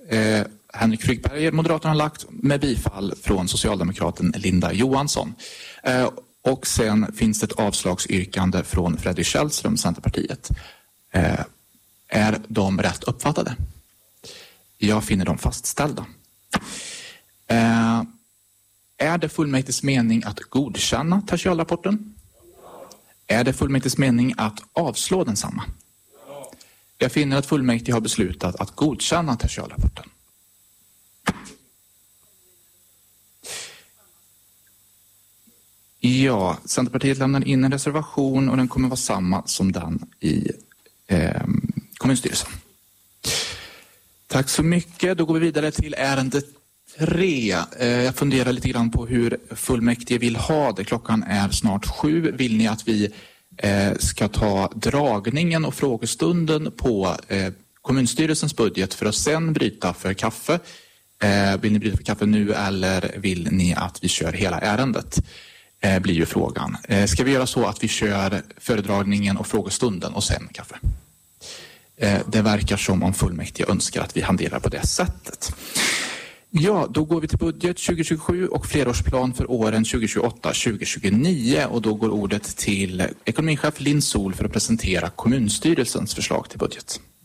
Henrik Frykberger, Moderaterna, har lagt med bifall från socialdemokraten Linda Johansson. Och sen finns det ett avslagsyrkande från Fredrik Källström, Centerpartiet. Är de rätt uppfattade? Jag finner dem fastställda. Är det fullmäktiges mening att godkänna tertialrapporten? Är det fullmäktiges mening att avslå densamma? Jag finner att fullmäktige har beslutat att godkänna tertialrapporten. Ja, Centerpartiet lämnar in en reservation och den kommer vara samma som den i kommunstyrelsen. Tack så mycket. Då går vi vidare till ärende 3. Jag funderar lite grann på hur fullmäktige vill ha det. Klockan är snart 7. Vill ni att vi ska ta dragningen och frågestunden på kommunstyrelsens budget för att sen bryta för kaffe? Vill ni bryta för kaffe nu eller vill ni att vi kör hela ärendet? Blir ju frågan. Ska vi göra så att vi kör föredragningen och frågestunden och sen kaffe? Det verkar som om fullmäktige önskar att vi hanterar på det sättet. Ja, då går vi till budget 2027 och flerårsplan för åren 2028-2029 och då går ordet till ekonomichef Linn Sol för att presentera kommunstyrelsens förslag till budget.